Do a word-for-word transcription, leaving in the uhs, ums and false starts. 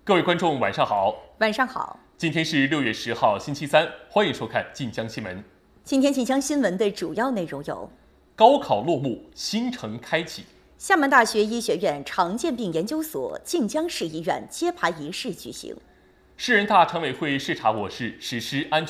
各位观众，晚上好。 晚上好。 今天是六月十号，星期三，欢迎收看晋江新闻。 今天晋江新闻的主要内容有： 高考落幕，新城开启； 厦门大学医学院常见病研究所晋江市医院揭牌仪式举行； 市人大常委会视察我市实施安全